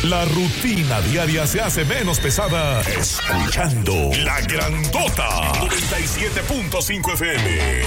La rutina diaria se hace menos pesada escuchando La Grandota 97.5 FM.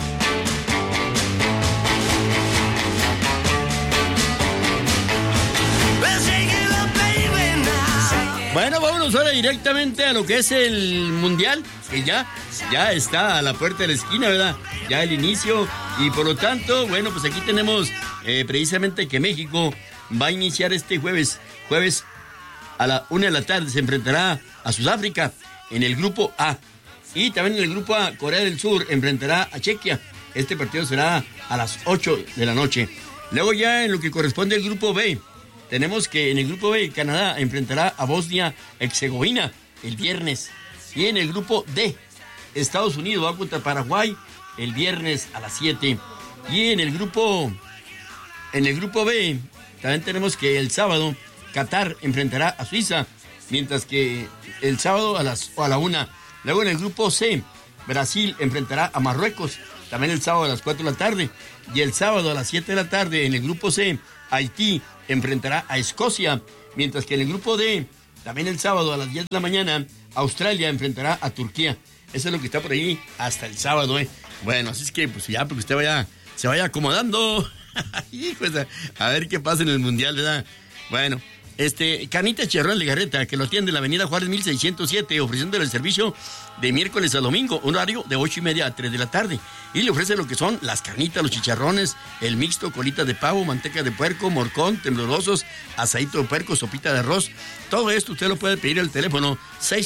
Bueno, vámonos ahora directamente a lo que es el Mundial, que ya está a la puerta de la esquina, ¿verdad? Ya el inicio, y por lo tanto, bueno, pues aquí tenemos precisamente que México va a iniciar este jueves a la 1 de la tarde, se enfrentará a Sudáfrica en el grupo A, y también en el grupo A, Corea del Sur enfrentará a Chequia. Este partido será a las 8 de la noche. Luego ya en lo que corresponde al grupo B, tenemos que en el grupo B, Canadá enfrentará a Bosnia-Herzegovina el viernes. Y en el grupo D, Estados Unidos va contra Paraguay el viernes a las 7. Y en el grupo B, también tenemos que el sábado, Qatar enfrentará a Suiza, mientras que el sábado a la 1. Luego en el grupo C, Brasil enfrentará a Marruecos, también el sábado a las 4 de la tarde. Y el sábado a las 7 de la tarde, en el grupo C, Haití enfrentará a Escocia, mientras que en el grupo D, también el sábado a las 10 de la mañana, Australia enfrentará a Turquía. Eso es lo que está por ahí hasta el sábado, Bueno, así es que pues ya, porque usted se vaya acomodando. Hijo, a ver qué pasa en el Mundial, ¿verdad? Bueno, Carnitas Chicharrón Legarreta, que lo atiende en la avenida Juárez 1607, ofreciéndole el servicio de miércoles a domingo, un horario de 8:30 a 3 de la tarde. Y le ofrece lo que son las carnitas, los chicharrones, el mixto, colitas de pavo, manteca de puerco, morcón, temblorosos, asadito de puerco, sopita de arroz. Todo esto usted lo puede pedir al teléfono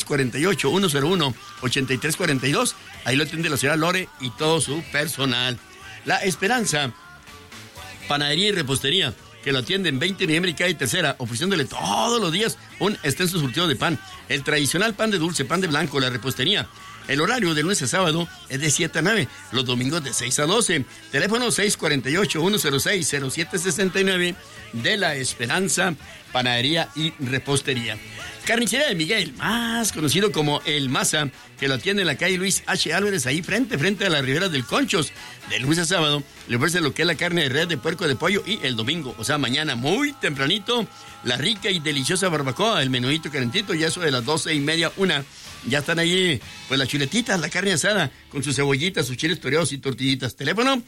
648-101-8342. Ahí lo atiende la señora Lore y todo su personal. La Esperanza, panadería y repostería, que lo atienden 20 de noviembre y calle Tercera, ofreciéndole todos los días un extenso surtido de pan. El tradicional pan de dulce, pan de blanco, la repostería. El horario de lunes a sábado es de 7 a 9, los domingos de 6 a 12. Teléfono 648-106-0769 de La Esperanza, panadería y repostería. Carnicería de Miguel, más conocido como El Maza, que lo atiende en la calle Luis H. Álvarez, ahí frente a las riberas del Conchos. De lunes a sábado le ofrece lo que es la carne de res, de puerco, de pollo, y el domingo, o sea, mañana muy tempranito, la rica y deliciosa barbacoa, el menudito calentito, ya eso de las 12:30, 1. Ya están ahí, pues las chuletitas, la carne asada, con sus cebollitas, sus chiles toreados y tortillitas. Teléfono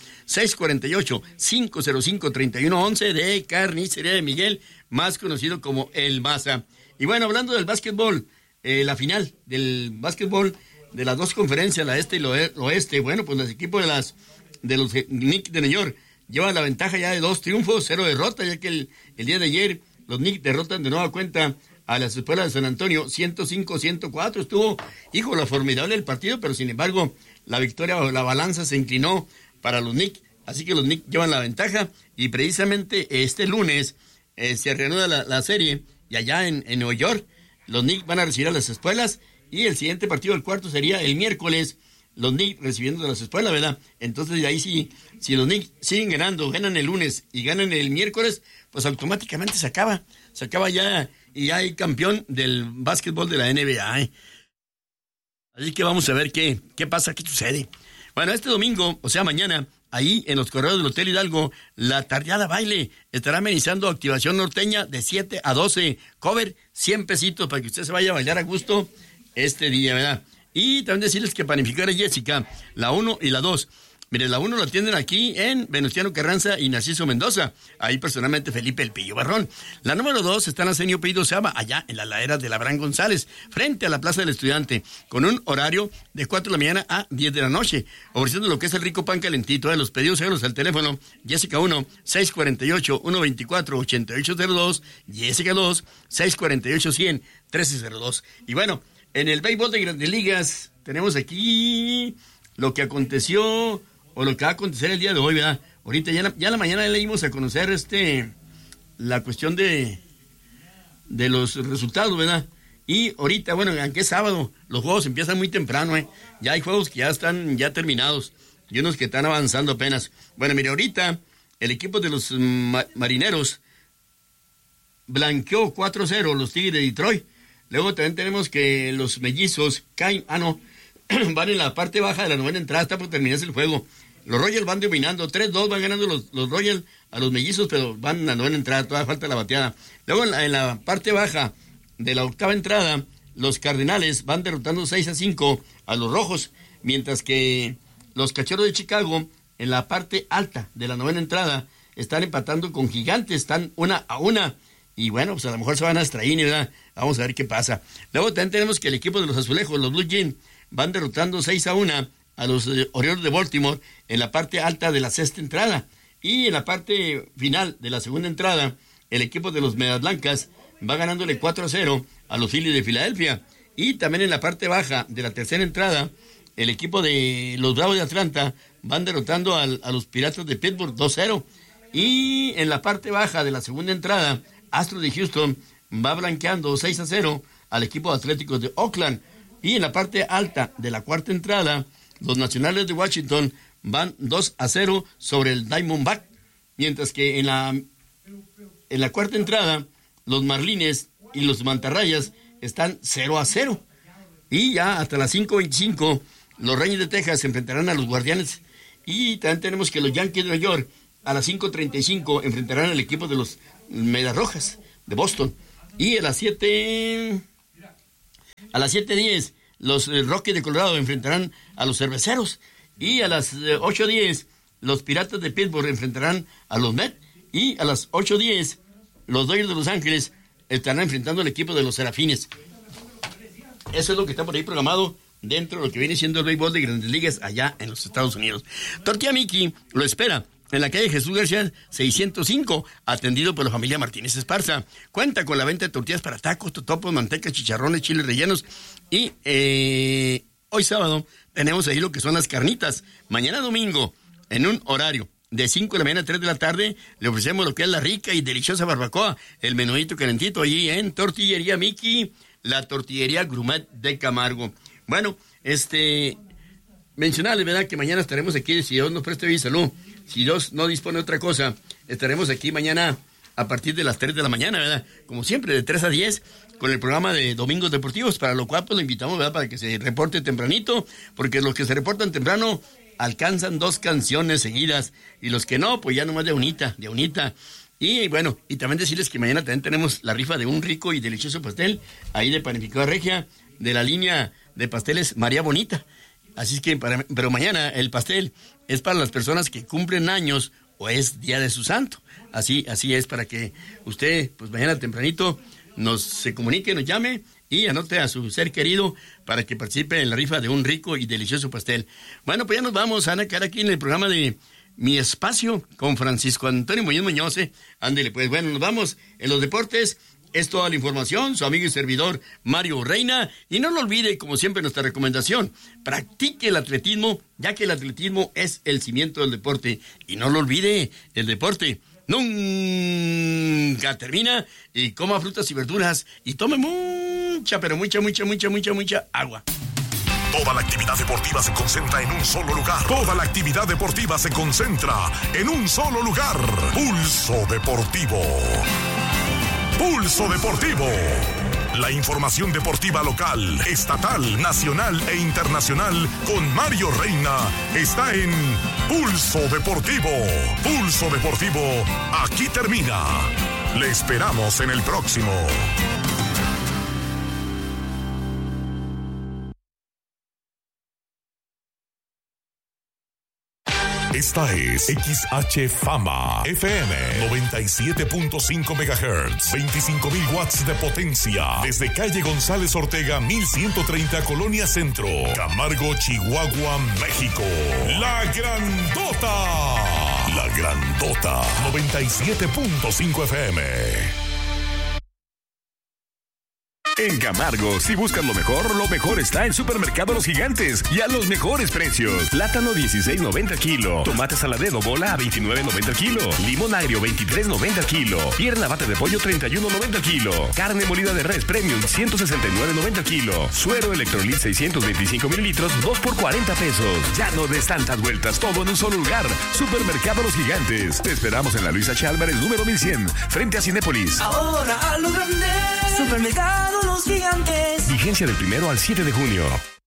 648-505-3111 de Carnicería de Miguel, más conocido como El Maza. Y bueno, hablando del básquetbol, la final del básquetbol de las dos conferencias, la este y la oeste, bueno, pues los equipos de los Knicks de New York llevan la ventaja ya de 2 triunfos, 0 derrotas, ya que el día de ayer los Knicks derrotan de nueva cuenta a las escuelas de San Antonio, 105-104. Estuvo, la formidable el partido, pero sin embargo, la victoria o la balanza se inclinó para los Knicks. Así que los Knicks llevan la ventaja, y precisamente este lunes se reanuda la serie, y allá en Nueva York, los Knicks van a recibir a las escuelas, y el siguiente partido, el cuarto, sería el miércoles, los Knicks recibiendo de las escuelas, ¿verdad? Entonces, de ahí sí, si los Knicks siguen ganando, ganan el lunes y ganan el miércoles, pues automáticamente se acaba ya, y ya hay campeón del básquetbol de la NBA, Así que vamos a ver qué pasa, qué sucede. Bueno, este domingo, o sea, mañana, ahí en los corredores del Hotel Hidalgo, la tardeada baile estará amenizando Activación Norteña de 7 a 12. Cover, 100 pesitos para que usted se vaya a bailar a gusto este día, ¿verdad? Y también decirles que Panificadora Jessica, la 1 y la 2. Mire, la 1 lo atienden aquí en Venustiano Carranza y Narciso Mendoza. Ahí personalmente Felipe El Pillo Barrón. La número 2 está en Arsenio Pío Seaba, allá en la ladera de Abraham González, frente a la Plaza del Estudiante, con un horario de 4 de la mañana a 10 de la noche, ofreciendo lo que es el rico pan calentito. Los pedidos euros al teléfono Jessica 1, 648-124-8802, Jessica 2, 648-100-1302. Y bueno, en el béisbol de Grandes Ligas tenemos aquí lo que aconteció, o lo que va a acontecer el día de hoy, ¿verdad? Ahorita ya en la mañana le dimos a conocer la cuestión de los resultados, ¿verdad? Y ahorita, bueno, aunque es sábado, los juegos empiezan muy temprano, Ya hay juegos que ya están terminados y unos que están avanzando apenas. Bueno, mire, ahorita el equipo de los Marineros blanqueó 4-0 los Tigres de Detroit. Luego también tenemos que los Mellizos van en la parte baja de la novena entrada, está por terminarse el juego. Los Royals van dominando 3-2, van ganando los Royals a los Mellizos, pero van a la novena entrada, todavía falta la bateada. Luego en la parte baja de la octava entrada, los Cardenales van derrotando 6-5 a los Rojos, mientras que los Cachorros de Chicago, en la parte alta de la novena entrada, están empatando con Gigantes, están 1-1. Y bueno, pues a lo mejor se van a extraer, ¿verdad? Vamos a ver qué pasa. Luego también tenemos que el equipo de los Azulejos, los Blue Jays, van derrotando 6-1 a los Orioles de Baltimore en la parte alta de la sexta entrada. Y en la parte final de la segunda entrada, el equipo de los Medias Blancas va ganándole 4-0 a los Phillies de Filadelfia. Y también en la parte baja de la tercera entrada, el equipo de los Bravos de Atlanta van derrotando a los Piratas de Pittsburgh 2-0. Y en la parte baja de la segunda entrada, Astros de Houston va blanqueando 6-0 al equipo de Atléticos de Oakland. Y en la parte alta de la cuarta entrada, los Nacionales de Washington van 2-0 sobre el Diamondback. Mientras que en la cuarta entrada, los Marlins y los Mantarrayas están 0-0. Y ya hasta las 5:25, los Rangers de Texas se enfrentarán a los Guardianes. Y también tenemos que los Yankees de Nueva York a las 5:35 enfrentarán al equipo de los Medias Rojas de Boston. Y a las 7:10 los Rockies de Colorado enfrentarán a los Cerveceros. Y a las 8:10 los Piratas de Pittsburgh enfrentarán a los Mets. Y a las 8:10 los Dodgers de Los Ángeles estarán enfrentando al equipo de los Serafines. Eso es lo que está por ahí programado dentro de lo que viene siendo el béisbol de Grandes Ligas allá en los Estados Unidos. Tortilla Mickey lo espera en la calle Jesús García 605, atendido por la familia Martínez Esparza. Cuenta con la venta de tortillas para tacos, totopos, manteca, chicharrones, chiles rellenos. Y hoy sábado tenemos ahí lo que son las carnitas. Mañana domingo, en un horario de 5 de la mañana a 3 de la tarde, le ofrecemos lo que es la rica y deliciosa barbacoa, el menudito calentito allí en Tortillería Mickey, la tortillería gourmet de Camargo. Bueno, mencionarles, ¿verdad?, que mañana estaremos aquí, si Dios nos presta vida y salud, si Dios no dispone de otra cosa, estaremos aquí mañana a partir de las 3 de la mañana, ¿verdad? Como siempre, de 3 a 10, con el programa de Domingos Deportivos, para lo cual pues lo invitamos, ¿verdad?, para que se reporte tempranito, porque los que se reportan temprano alcanzan 2 canciones seguidas, y los que no, pues ya nomás de unita. Y bueno, y también decirles que mañana también tenemos la rifa de un rico y delicioso pastel, ahí de Panificada Regia, de la línea de pasteles María Bonita. Así es que, pero mañana el pastel es para las personas que cumplen años o es día de su santo. Así es, para que usted, pues mañana tempranito, se comunique, nos llame y anote a su ser querido para que participe en la rifa de un rico y delicioso pastel. Bueno, pues ya nos vamos a quedar aquí en el programa de Mi Espacio con Francisco Antonio Muñoz. Ándele, pues bueno, nos vamos en los deportes. Es toda la información, su amigo y servidor Mario Reina. Y no lo olvide, como siempre, nuestra recomendación: practique el atletismo, ya que el atletismo es el cimiento del deporte. Y no lo olvide, el deporte nunca termina. Y coma frutas y verduras y tome mucha, pero mucha agua. Toda la actividad deportiva se concentra en un solo lugar. Toda la actividad deportiva se concentra en un solo lugar. Pulso Deportivo. Pulso Deportivo. La información deportiva local, estatal, nacional e internacional con Mario Reina está en Pulso Deportivo. Pulso Deportivo, aquí termina. Le esperamos en el próximo. Esta es XH Fama FM 97.5 MHz, 25,000 watts de potencia, desde calle González Ortega 1130, Colonia Centro, Camargo, Chihuahua, México. La Grandota 97.5 FM. En Camargo, si buscas lo mejor está en Supermercado Los Gigantes y a los mejores precios. Plátano 16.90 kilo, tomate saladero bola a 29.90 kilo, limón agrio 23.90 kilo, pierna bate de pollo 31.90 kilo, carne molida de res premium 169.90 kilo, suero Electrolit 625 mililitros 2 por 40 pesos. Ya no des tantas vueltas, todo en un solo lugar. Supermercado Los Gigantes. Te esperamos en la Luisa H. Álvarez número 1100, frente a Cinépolis. Ahora a lo grande. Supermercado Los Gigantes. Vigencia del 1 al 7 de junio.